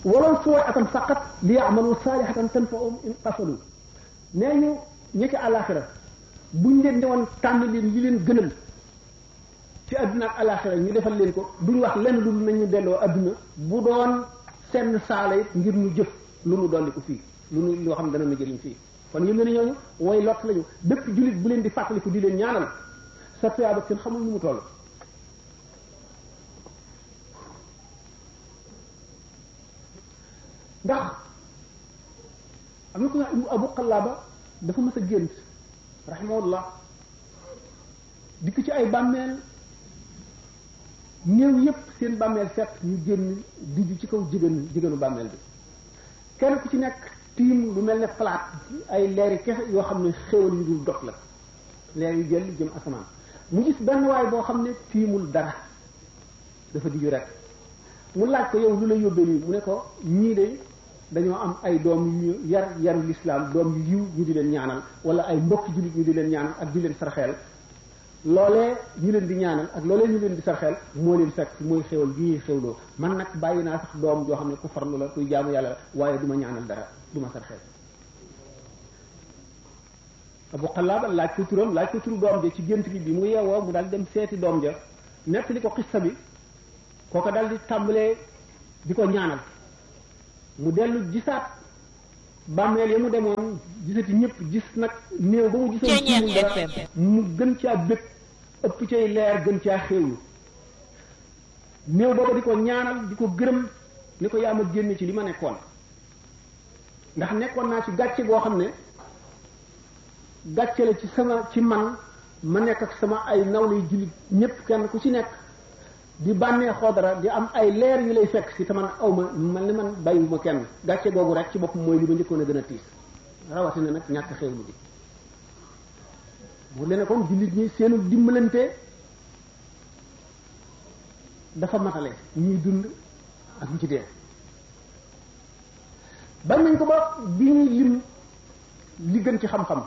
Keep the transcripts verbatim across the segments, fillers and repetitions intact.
walaw suwatan faqat li ya'malu salihatan tanfa'um in qasalu nee ñu ñi ci àllaaxira buñ leen di woon tànn leen li leen gënal ci àdduna ak àllaaxira ñu defal leen ko duñ wax lenn lu nañu delloo àdduna bu doon seen saala it ngir ñu jëf lu nu dolli ko fii lu nu loo xam ne dana nu jëriñ fii kon yëm ne ñooñu way lott lañu bépp jullit bu leen di fàttaliku di leen ñaanal sa tuyaaba kenn xamul nu mu toll ndax am na ko wax Abu Qallaaba dafa mës a gént rahimahullah dikk ci ay bàmmeel néew yépp seen bàmmeel fekk ñu génn dijju ci kaw jigéen jigéenu bàmmeel bi kenn ku ci nekk tiim lu mel ne palaat ay leeri kese yoo xam ne xéewal yu dul dot la leer yu jël jëm asamaan mu gis benn waay boo xam ne tiimul dara dafa dijju rek mu laaj ko yow lu la yóbbee nii mu ne ko ñii de dañoo am ay doom yu yar yaru lislaam doom yu yiw ñu di leen ñaanal wala ay mbokki jullit ñu di leen ñaanal ak di leen sarxeel loolee ñu leen di ñaanal ak loolee ñu leen di sarxeel moo leen fekk mooy xéwal gi ñuy xéwloo man nag bàyyi naa sax doom joo xam ne ku farlu la kuy jaamu yàlla waaye du ma ñaanal dara du ma sarxeel Abu Qallaaba laaj ko turam laaj ko turu doom ja ci gént gi bi mu yeewoo mu daal dem seeti doom ja nettali ko xissa bi kooka daal di tàmbalee di ko ñaanal mu dellu gisaat bàmmeel ya mu demoon gisati ñëpp gis nag néew ba mu gisoon ci dara mu gën caa bëgg ëpp cay leer gën caa xéewlu néew booba di ko ñaanal di ko gërëm ni ko yaa ma génne ci li ma nekkoon ndax nekkoon naa ci gàcce goo xam ne gàcce la ci sama ci man ma nekk ak sama ay nawlay jullit ñëpp kenn ku ci nekk di bànnee xoodara di am ay leer yu lay fekk si te man aw ma man ni man bàyyiwuma kenn gàcce googu rek ci bopp mooy li ma njëkkoon a gën a tiis rawatina nag ñàkk xéewlu bi mu leen kon jullit ñi seenu dimbalante dafa matale ñuy dund ak ñu ci dee bañ nañ ko ba bi ñuy lim li gën ci xam-xam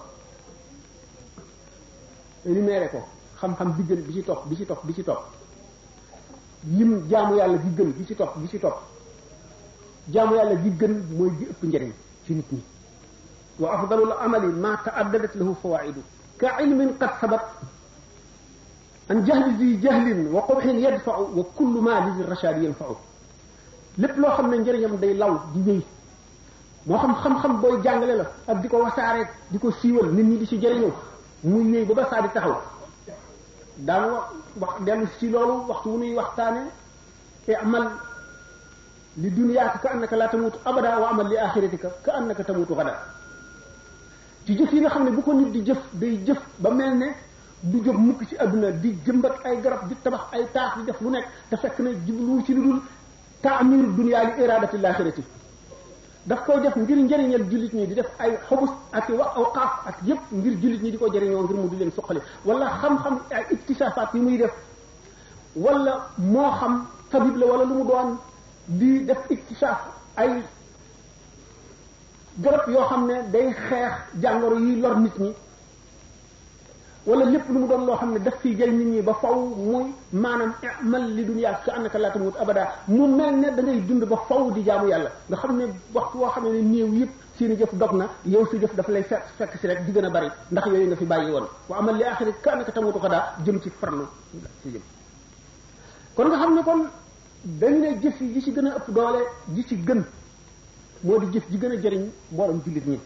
énuméré ko xam-xam bi gën bi ci topp bi ci topp bi ci topp lim jaamu yàlla gi gën gi ci topp gi ci topp jaamu yàlla gi gën mooy gi ëpp njëriñ ci nit ñi wa afdalul amali ma taaddadat lahu fawaidu ka ilmin qad sabat an jahli zi jahlin wa qubhin yadfau wa kullu ma li rachadi yanfau lépp loo xam ne njëriñam day law di wéy moo xam xam-xam booy jàngale la ak di ko wasaare di ko siiwal nit ñi di ci jëriñoo muy wéy ba ba saa di taxaw daan wax wax dellu ci loolu waxtu wu nuy waxtaane te amal li dunyaaka ka annaka laa tamuutu abada wa amal li axiratika ka annaka tamuutu gada ci jëf yi nga xam ne bu ko nit di jëf day jëf ba mel ne du jóg mukk ci adduna di jëmbat ay garab di tabax ay taax di def lu nekk te fekk na jublu ci lu dul taamiru dunya li iradati l-axirati daf koy def ngir njëriñal jullit ñi di def ay xobus ak wax awqaaf ak yépp ngir jullit ñi di ko jëriñoo ngir mu di leen suqali wala xam-xam ay iktisaafaat yi muy def wala moo xam tabib la wala lu mu doon di def iktisaaf ay garab yoo xam ne day xeex jàngoro yi lor nit ñi wala lépp lu mu doon loo xam ne daf fiy jël nit ñi ba faw muy maanaam amal li dunya ka annaka laa tamut abada mu mel ne da ngay dund ba faw di jaamu yàlla nga xam ne waxtu woo xam ne néew yëpp seeni jëf dog na yow si jëf dafa lay fekk fekk si rek di gën a bari ndax yooyu nga fi bàyyi woon wa amal li axiri ka annaka tamutu xadaa jëm ci farlu si jëm kon nga xam ne kon dañ ne jëf yi ji ci gën a ëpp doole ji ci gën moo di jëf ji gën a jëriñ mboolem jullit ñi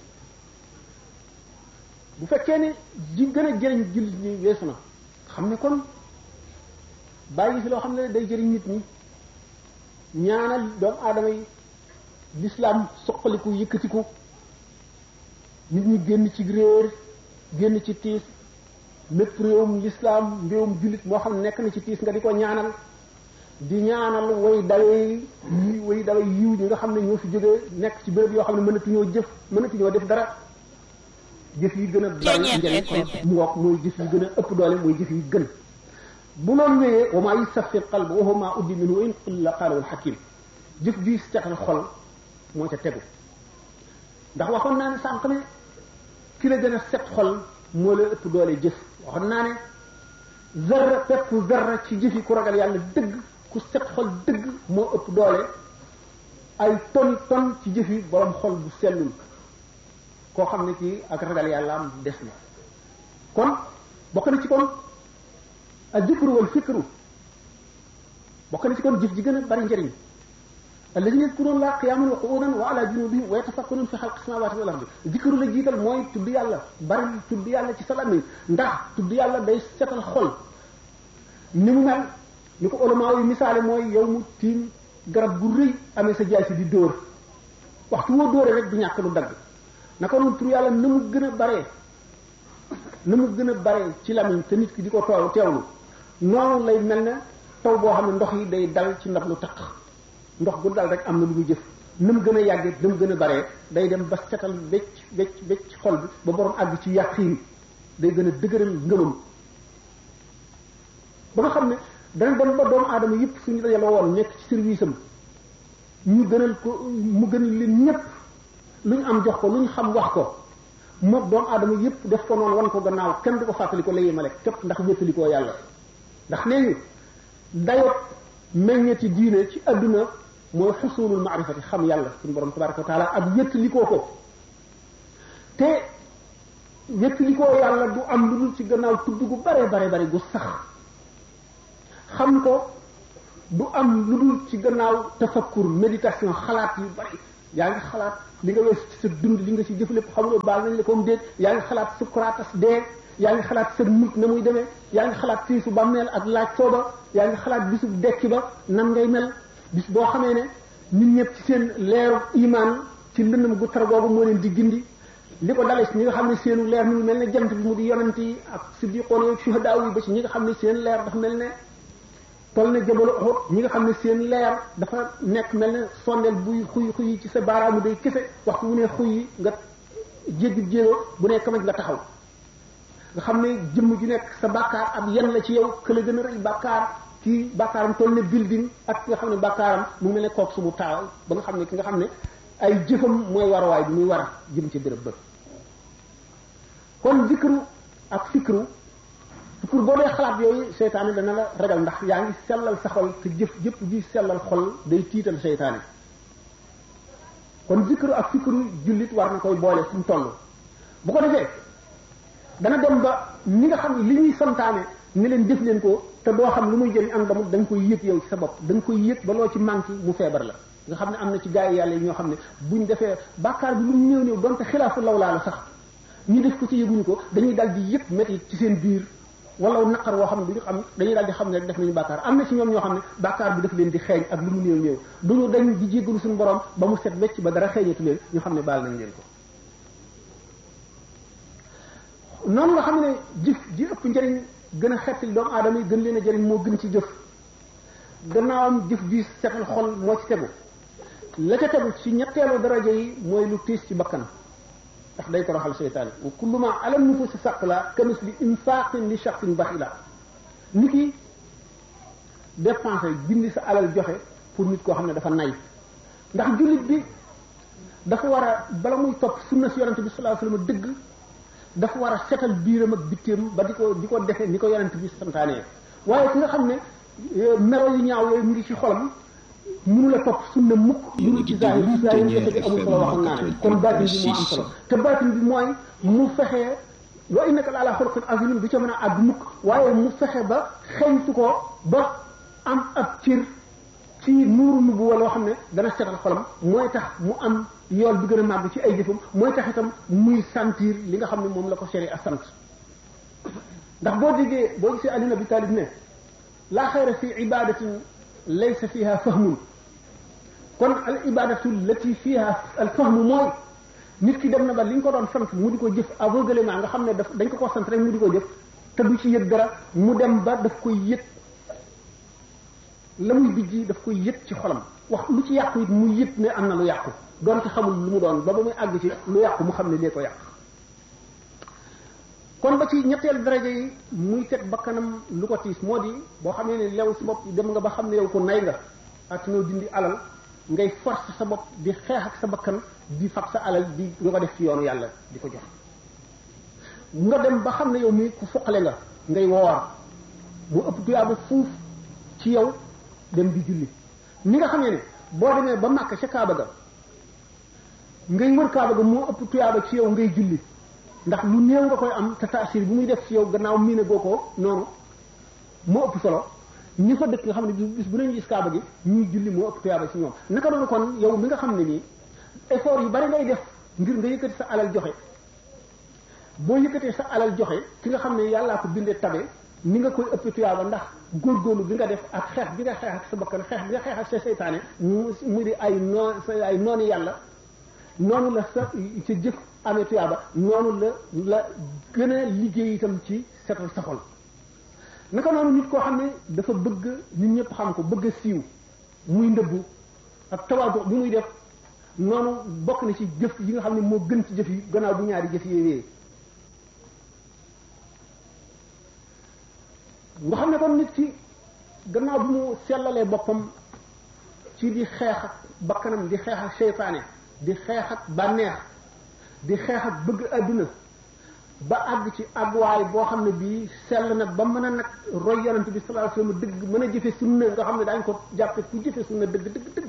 bu fekkee ne ji gën a jëriñ jullit ñi weesu na xam ne kon bàyyi fi loo xam ne day jëriñ nit ñi ñaanal doomu aadama yi lislaam soqaliku yëkkatiku nit ñi génn ci réer génn ci tiis mépp réewum lislaam réewum jullit moo xam ne nekk na ci tiis nga di ko ñaanal di ñaanal way dawe yi way dawe yiw ñi nga xam ne ñoo fi jógee nekk ci béréb yoo xam ne mënatuñoo jëf mënatuñoo def dara jëf yi gën a bari njëriñ kon mu wax mooy jëf yi gën a ëpp doole mooy jëf yi gën bu loolu wéyee wa maa yusaffi qalb wa huwa maa uddi minhu in qilla qaala al hakim jëf ji setal xol moo ca tegu ndax waxoon naa ne sànq ne ki la gën a set xol moo la ëpp doole jëf waxoon naa ne zarra pepp zarra ci jëf yi ku ragal yàlla dëgg ku set xol dëgg moo ëpp doole ay ton ton ci jëf yi borom xol bu sellul koo xam ne kii ak ragal yàlla am des na kon bokk na ci kon al zikru wal fikru bokk na ci kon jëf ji gën a bari njëriñ alladhina yadhkuruna llaha qiyaman wa qu'udan wa ala junubihim wa yatafakkaruna fi khalqis samawati wal ardi zikru la jiital mooy tudd yàlla bari tudd yàlla ci sa làmmiñ ndax tudd yàlla day setal xol ni mu mel ni ko ulama yi misaale mooy yow mu tiim garab gu rëy amee sa jaay si di dóor waxtu woo dóoree rek du ñàkk lu dagg naka noonu tur yàlla na mu gën a baree na mu gën a baree ci làmmiñ te nit ki di ko toow teewlu noonu lay mel ne taw boo xam ne ndox yi day dal ci ndab lu taq ndox gu dal rek am na lu muy jëf na mu gën a yàggee na mu gën a baree day dem ba setal becc becc becc xol bi ba borom àgg ci yàqiin day gën a dëgëral ngëmam ba nga xam ne dana dem ba doomu aadama yëpp suñu dajaloo woon nekk ci service am ñu gënal ko mu gën leen ñëpp lu ñu am jox ko lu ñu xam wax ko moom doomu aadama yëpp def ko noonu wan ko gannaaw kenn du ko fàttali ko la yemale képp ndax wéttalikoo yàlla ndax léegi dayot meññeti diine ci adduna mooy xusulul maarifati xam yàlla suñu borom tabaraka wa taala ak wéttalikoo ko te wéttalikoo yàlla du am lu dul ci gannaaw tudd gu bare bare bare gu sax xam ko du am lu dul ci gannaaw tafakkur méditation xalaat yu bari yaa ngi xalaat li nga wees ci sa dund li nga ci jëf lépp xamuloo baal nañ la comme déet yaa ngi xalaat sukraatas dee yaa ngi xalaat sa mut na muy demee yaa ngi xalaat tiisu bàmmeel ak laaj sooba yaa ngi xalaat bisu dekki ba nan ngay mel bis boo xamee ne nit ñëpp ci seen leeru iman ci lëndëm gu tar googu moo leen di gindi li ko dalee ci ñi nga xam ne seenu leer mu ngi mel ne jant bi mu di yonent yi ak siddiqoon yi shuhadaa yi ba ci ñi nga xam ne seen leer dafa mel ne tol na jabalu Uhud ñi nga xam ne seen leer dafa nekk mel ne sondeel buy xuy xuy ci sa baaraamu day kese waxtu bu ne xuy yi nga jéggi jéego bu ne kamaj nga taxaw nga xam ne jëmm ju nekk sa bàkkaar ab yan la ci yow kële gën a rëy bàkkaar kii bàkkaaram toll ne building ak ki nga xam ne bàkkaaram mu mel ne kook sumu taaw ba nga xam ne ki nga xam ne ay jëfam mooy warawaay bi muy war a jëm ci béréb ba kon zikru ak fikru pour boo dee xalaat yooyu seytaane dana la ragal ndax yaa ngi sellal sa xol te jëf jëpp ji sellal xol day tiital seytaane kon zikru ak fikru jullit war na koy boole fu mu toll bu ko defee dana dem ba ñi nga xam ne li ñuy santaane ni leen def leen ko te doo xam lu muy jëriñ am damut da nga koy yëg yow ci sa bopp da nga koy yëg ba loo ci manqué mu feebar la nga xam ne am na ci gaa yi yàlla yi ñoo xam ne buñ defee bàkkaar bi lu mu néew néew donte xilaafu lawlaa la sax ñu def ko ci yëguñu ko dañuy dal di yëg métti ci seen biir wala naqar woo xam ne duñu xam dañuy daal di xam ne rek def nañu bàkkaar am na ci ñoom ñoo xam ne bàkkaar bi daf leen di xeeñ ak lu mu néew néew duñu dañ di jéggalu suñu borom ba mu set wecc ba dara xeeñatu leen ñu xam ne baal nañ leen ko noonu nga xam ne jëf ji ëpp njëriñ gën a xettil doomu aadama yi gën leen a jëriñ moo gën ci jëf gannaawam jëf ji setal xol moo ci tegu la ca tegu ci ñetteelu daraja yi mooy lu tiis ci bakkan ndax day toroxal seytaane wa kullu ma ala nufusi saqla kamis li infaqin li shaxsin baxila nit ki dépensé bindi sa alal joxe pour nit koo xam ne dafa nay ndax jullit bi dafa war a bala muy topp sunna si yonente bi sallallahu alayhi wasallam dëgg dafa war a setal biiram ak bitteem ba di ko di ko defe ni ko yonente bi santaane waaye ki nga xam ne melo yu ñaaw yooyu mu ngi ci xolam mënu la topp sunna mukk mënu ci zahir zahir bi amul solo waxoon naa ne kon baatin bi moo am solo te baatin bi mooy mu fexee wa innaka la ala xuluqin azim du ca mën a àgg mukk waaye mu fexe ba xeñtu ko ba am ab cër ci nuuru nubu wala loo xam ne dana setal xolam mooy tax mu am yool bi gën a màgg ci ay jëfam mooy tax itam muy sentir li nga xam ne moom la ko seri a sant ndax boo déggee boo gisee Ali ibn Abi Talib ne laa xayra fi ibadatin laysa fiha fahmun kon al ibadatu lati fiha al fahmu mooy nit ki dem na ba li ñu ko doon sant mu di ko jëf aveuglément nga xam ne daf dañ ko ko sant rek mu di ko jëf te du ci yëg dara mu dem ba daf koy yëg la muy bijji daf koy yëg ci xolam wax lu ci yàqu it mu yëg ne am na lu yàqu doonte xamul lu mu doon ba ba muy àgg ci lu yàqu mu xam ne lee ko yàq kon ba ci ñetteel daraja yi muy teg bakkanam lu ko tiis moo di boo xam ne ne lew si bopp dem nga ba xam ne yow ko nay nga ak noo dindi alal ngay force sa bopp di xeex ak sa bakkan di fab sa alal di nga ko def ci yoonu yàlla di ko jox nga dem ba xam ne yow mi ku foqale nga ngay woor mu ëpp tuyaaba fuuf ci yow dem di julli ni nga xam ne ne boo demee ba Makka ca Kaaba ga ngay wër Kaaba ga moo ëpp tuyaaba ci yow ngay julli ndax lu néew nga koy am te taasir bu muy def ci yow gannaaw miine goo ko noonu moo ëpp solo ñi fa dëkk nga xam ne bis bu nañu gis Kaaba gi ñuy julli moo ëpp tuyaaba ci ñoom naka doon kon yow mi nga xam ne nii effort yu bari ngay def ngir nga yëkkati sa alal joxe boo yëkkatee sa alal joxe ki nga xam ne yàllaa ko bindee tabe ni nga koy ëpp tuyaaba ndax góorgóorlu bi nga def ak xeex bi nga xeex ak sa bakkan xeex bi nga xeex ak sa seytaane mu mu di ay noon ay noonu yàlla noonu la sa sa jëf amee tuyaaba noonu la la gën a liggéey itam ci setal sa xol naka noonu nit koo xam ne dafa bëgg nit ñëpp xam ko bëgg a siiw muy ndëbbu ak tawaadu bi muy def noonu bokk na ci jëf yi nga xam ne moo gën ci jëf yi gannaaw bu ñaari jëf yee nga xam ne kon nit ki gannaaw bi mu sellalee boppam ci di xeex ak bakkanam di xeex ak seytaane di xeex ak bànneex di xeex ak bëgg adduna ba àgg ci àgguwaay boo xam ne bii sell nag ba mën a nag roy yonent bi sallallahu alayhi wasallam dëgg mën a jëfe sunna nga xam ne daañu ko jàppe ku jëfe sunna dëgg dëgg dëgg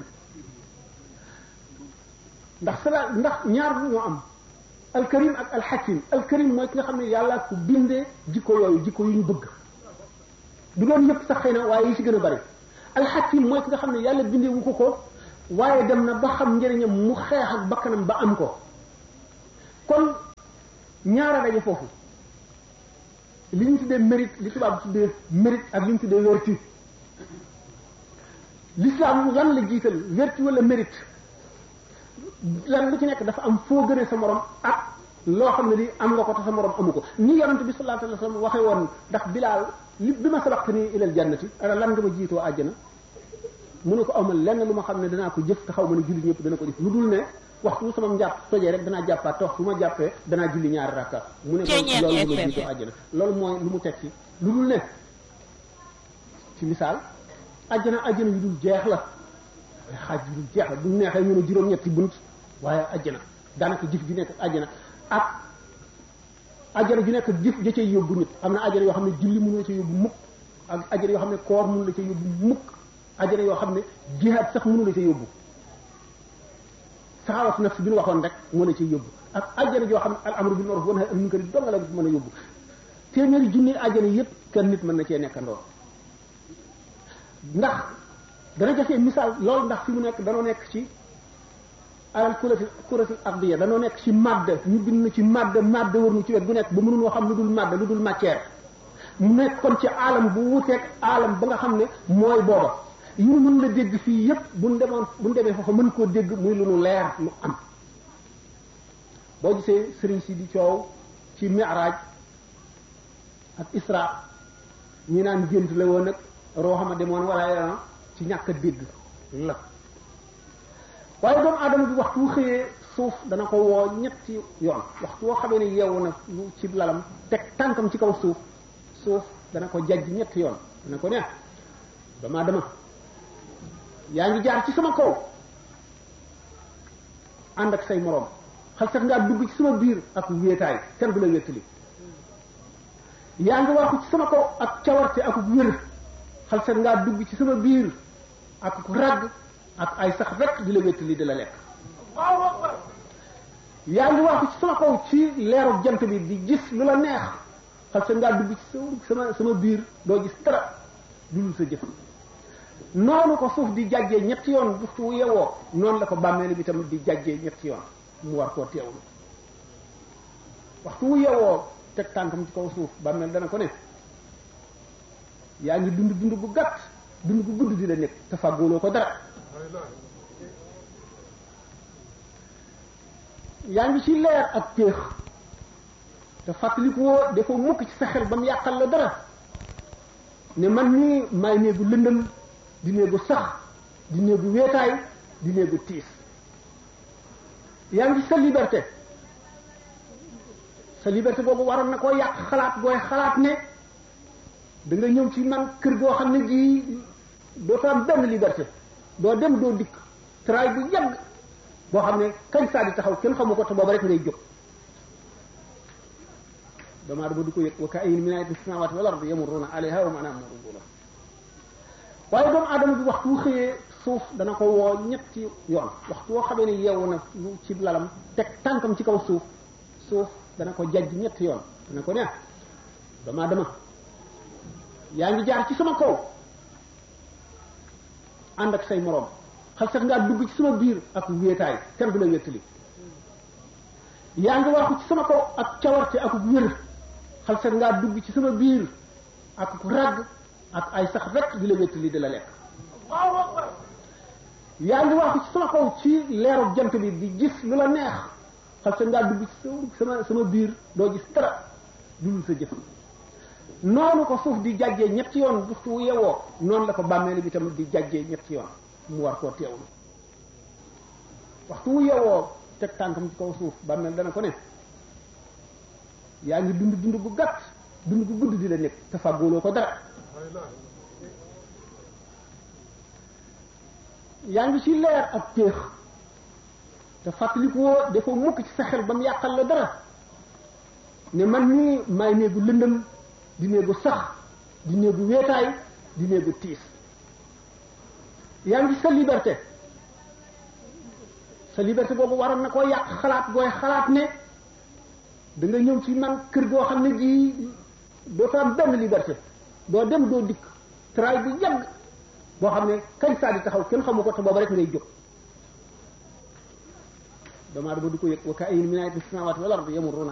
ndax sala ndax ñaar ñoo am alkarim ak alxakim alkarim mooy ki nga xam ne yàlla ku bindee jikko yooyu jikko yu ñu bëgg du doon yëpp sax xëy na waaye yi ci gën a bari alxakim mooy ki nga xam ne yàlla bindee wu ko ko waaye dem na ba xam njëriñam mu xeex ak bakkanam ba am ko kon ñaara daje foofu li ñu tuddee mérite li tubaab tuddee mérite ak li ñu tuddee vertu l'islam lan la jiital vertu wala mérite lan lu ci nekk dafa am foo gënee sa morom ak loo xam ne li am nga ko te sa morom amu ko ni yonent bi sallallahu alayhi wasallam waxee woon ndax bilaal li bi ma sabaqtani ilal jannati ana lan nga ma jiitoo àjjana mu ne ko awma lenn lu ma xam ne danaa ko jëf te xaw ma ne julli ñëpp dana ko jëf lu dul ne waxtu sama njàpp tojee rek danaa jàppaat te waxtu ma jàppee danaa julli ñaari rakka mu ne ko loolu nga ma jiitoo àjjana loolu mooy lu mu teg ci lu dul ne ci misaal àjjana àjjana yu dul jeex la xaaj yu dul jeex la du neexee ñu ne juróom-ñetti bunt waaye àjjana daanaka jëf ji nekk àjjana ak àjjana ju nekk jëf ja cay yóbbu nit am na àjjana yoo xam ne julli mënu la ca yóbbu mukk ak àjjana yoo xam ne koor mënu la ca yóbbu mukk àjjana yoo xam ne jihaad sax mënu la ca yóbbu saxaawatu nafs bi ñu waxoon rek moo la ca yóbbu ak àjjana joo xam ne al amru bil ma'ruf wa nahyi anil munkar dong la mën a yóbbu téeméeri junni àjjana yépp kenn nit mën na cee nekkandoo ndax dana jafee misaal loolu ndax fi mu nekk danoo nekk ci alal kurati kurati ardiya danoo nekk ci madde ñu bind na ci madde madde war nu ci wet bu nekk ba mënunoo xam lu dul madde lu dul matière mu nekk kon ci alam bu wuteeg alam ba nga xam ne mooy booba yu nu mën la dégg fii yépp buñ demoon buñ demee foofa mën koo dégg muy lu nu leer lu am boo gisee sëriñ si di coow ci mi'raj ak isra ñi naan gént la woon nag roo xama demoon wala ci ñàkk a dégg la waaye doomu aadama bi waxtu wu xëyee suuf dana ko woo ñetti yoon waxtu woo xamee ne yeewu na ci lalam teg tànkam ci kaw suuf suuf dana ko jajj ñetti yoon dana ko ne doomu aadama yaa ngi jaar ci sama kaw ànd ak say moroom xal sax ngaa dugg ci sama biir ak wéetaay kenn du la wéttali yaa ngi waxu ci sama kaw ak cawarte ak wér xal sax ngaa dugg ci sama biir ak ragg ak ay sax rek di la wéttali di la lekk yaa ngi waxu ci sama kaw ci leeru jant bi di gis lu la neex xal sax ngaa dugg ci sama sama biir doo gis dara dul sa jëf noonu ko suuf di jàjjee ñetti yoon waxtu wu yewoo noonu la ko bàmmeelu bi tamit di jàjjee ñetti yoon mu war koo teewlu waxtu wu yewoo teg tànkam ci kaw suuf bàmmeel dana ko ne yaa ngi dund dund bu gàtt dund bu gudd di la nekk te fàggooloo ko dara yaa ngi ci leer ak péex te fàttaliku woo dafa mukk ci sa xel ba mu yàqal la dara ne man nii maay néegu lëndëm di néegu sax di néegu weetaay di néegu tiis yaa ngi sa liberté sa liberté boobu waroon na koo yàq xalaat booy xalaat ne da nga ñëw ci man kër goo xam ne gii doo fa am benn liberté doo dem doo dikk travail bu yàgg boo xam ne kañ saa di taxaw kenn xamu ko te booba rek ngay jóg damaa dama du ko yëg wa ka'ayyin min aayatin fis samaawaati wal ardi yamurruuna alayhaa wa maa namurru waaye doomu aadama bi waxtu wu xëyee suuf dana ko woo ñetti yoon waxtu woo xamee ne yeewu na ci lalam teg tànkam ci kaw suuf suuf dana ko jajj ñetti yoon dana ko ne dama dama yaa ngi jaar ci sama kaw ànd ak say moroom xal sax ngaa dugg ci sama biir ak wéetaay kenn du la wéttali yaa ngi waxu ci sama kaw ak cawarte ak wér xal sax ngaa dugg ci sama biir ak ragg ak ay sax rek di la wéttali di la lekk yaa ngi waxu ci sama kaw ci leeru jant bi di gis lu la neex xal sax ngaa dugg ci sama sama biir doo gis dara dul sa jëf noonu ko suuf di jàjjee ñetti yoon waxtu wu yewoo noonu la ko bàmmeel bi tam di jàjjee ñetti yoon mu war koo teewlu waxtu wu yewoo teg tànkam ci kaw suuf bàmmeel dana ko ne yaa ngi dund dund bu gàtt dund bu gudd di la nekk te fàggooloo ko dara yaa ngi ci leer ak téex te fàttaliku woo dafa mukk ci sa xel ba mu yàqal la dara ne man nii maay néegu lëndëm di néegu sax di néegu weetaay di néegu tiis yaa ngi sa liberté sa liberté boobu waroon na koo yàq xalaat booy xalaat ne da nga ñëw ci man kër goo xam ne gii doo fa am benn liberté doo dem doo dikk travail bu yàgg boo xam ne kañ saa di taxaw kenn xamu ko te booba rek ngay jóg doomu aadama du ko yëg wa ka'ayyin min aayatin fi samaawaati wal ardi yamurruuna